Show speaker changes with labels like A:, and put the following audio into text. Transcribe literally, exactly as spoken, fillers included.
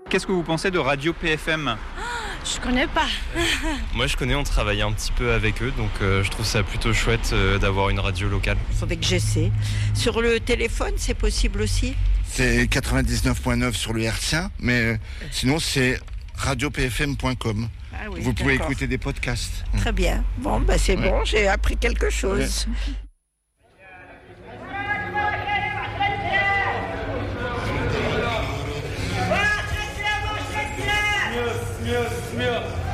A: Qu'est-ce que vous pensez de Radio P F M ?
B: Je connais pas.
C: Moi je connais, on travaille un petit peu avec eux, donc euh, je trouve ça plutôt chouette euh, d'avoir une radio locale.
D: Il faudrait que j'essaie. Sur le téléphone, c'est possible aussi ?
E: C'est quatre-vingt-dix-neuf virgule neuf sur le hertzien, mais euh, sinon c'est radio p f m point com.
D: Ah oui,
E: vous pouvez
D: d'accord.
E: écouter des podcasts.
D: Très bien. Bon, bah c'est
E: Ouais.
D: bon, j'ai appris quelque chose.
E: Ouais.
F: Mieux, mieux, mieux.